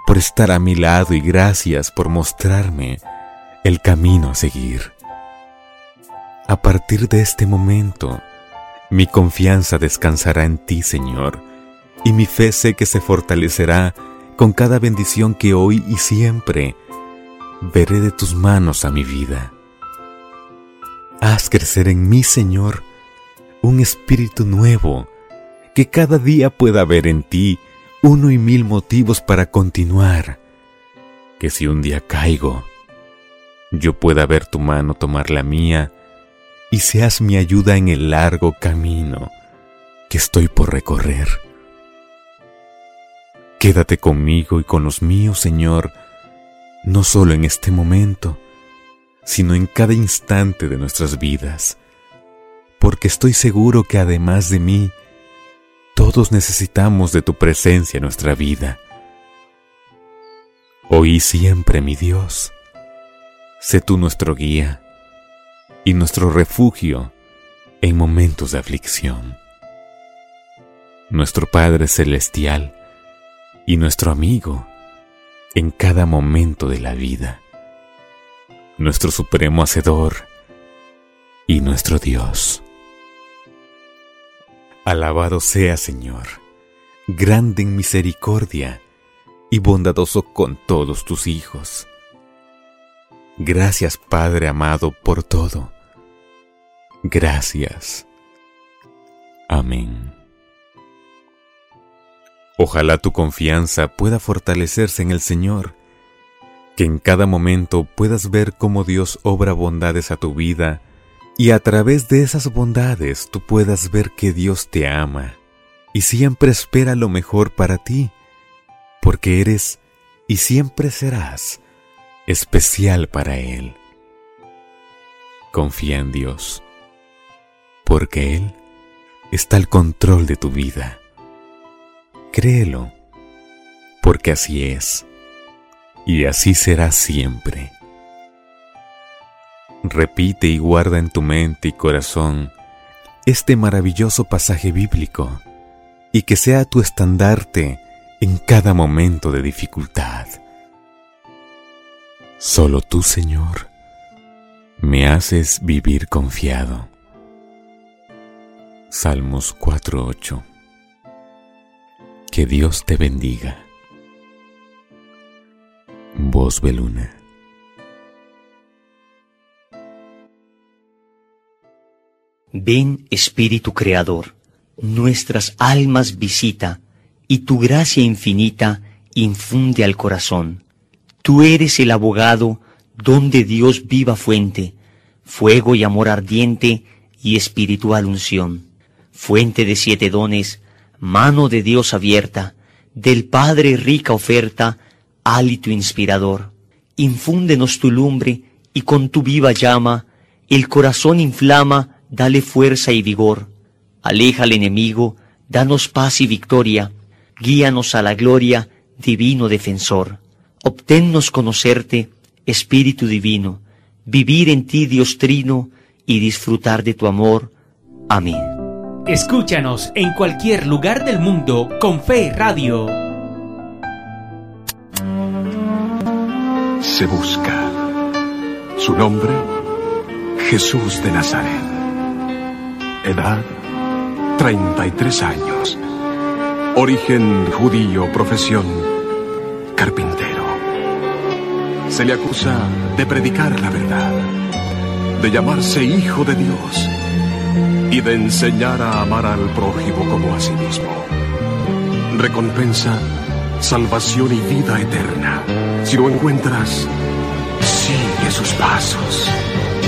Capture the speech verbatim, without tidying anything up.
por estar a mi lado y gracias por mostrarme el camino a seguir. A partir de este momento, mi confianza descansará en ti, Señor, y mi fe sé que se fortalecerá con cada bendición que hoy y siempre veré de tus manos a mi vida. Haz crecer en mí, Señor, un espíritu nuevo, que cada día pueda ver en ti uno y mil motivos para continuar, que si un día caigo, yo pueda ver tu mano tomar la mía y seas mi ayuda en el largo camino que estoy por recorrer. Quédate conmigo y con los míos, Señor, no solo en este momento, sino en cada instante de nuestras vidas, porque estoy seguro que además de mí, todos necesitamos de tu presencia en nuestra vida. Hoy y siempre, mi Dios, sé tú nuestro guía y nuestro refugio en momentos de aflicción. Nuestro Padre Celestial y nuestro amigo en cada momento de la vida. Nuestro Supremo Hacedor y nuestro Dios. Alabado sea, Señor, grande en misericordia y bondadoso con todos tus hijos. Gracias, Padre amado, por todo. Gracias. Amén. Ojalá tu confianza pueda fortalecerse en el Señor, que en cada momento puedas ver cómo Dios obra bondades a tu vida y a través de esas bondades tú puedas ver que Dios te ama y siempre espera lo mejor para ti, porque eres y siempre serás especial para Él. Confía en Dios, porque Él está al control de tu vida. Créelo, porque así es, y así será siempre. Repite y guarda en tu mente y corazón este maravilloso pasaje bíblico, y que sea tu estandarte en cada momento de dificultad. Solo tú, Señor, me haces vivir confiado. Salmos cuatro ocho. Que Dios te bendiga. Voz Beluna. Ven, Espíritu Creador, nuestras almas visita, y tu gracia infinita infunde al corazón. Tú eres el abogado donde Dios viva fuente, fuego y amor ardiente y espiritual unción, fuente de siete dones, mano de Dios abierta, del Padre rica oferta, hálito inspirador. Infúndenos tu lumbre y con tu viva llama, el corazón inflama, dale fuerza y vigor. Aleja al enemigo, danos paz y victoria, guíanos a la gloria, divino defensor. Obténnos conocerte, Espíritu divino, vivir en ti, Dios trino, y disfrutar de tu amor. Amén. Escúchanos en cualquier lugar del mundo con Fe Radio. Se busca. Su nombre, Jesús de Nazaret. Edad, treinta y tres años. Origen judío, profesión, carpintero. Se le acusa de predicar la verdad, de llamarse hijo de Dios y de enseñar a amar al prójimo como a sí mismo. Recompensa, salvación y vida eterna. Si lo encuentras, sigue sus pasos.